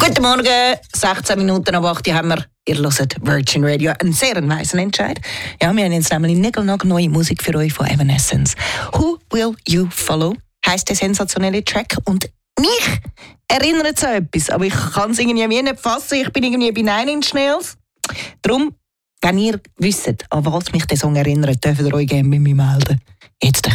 Guten Morgen, 16 Minuten ab 8 haben wir. Ihr hört Virgin Radio, einen sehr weisen Entscheid. Ja, wir haben jetzt nämlich neue Musik für euch von Evanescence. Who Will You Follow heisst der sensationelle Track und mich erinnert es an etwas, aber ich kann es irgendwie nicht fassen. Ich bin irgendwie bei Nine Inch Nails. Darum, wenn ihr wisst, an was mich der Song erinnert, dürft ihr euch gerne bei mir melden. Jetzt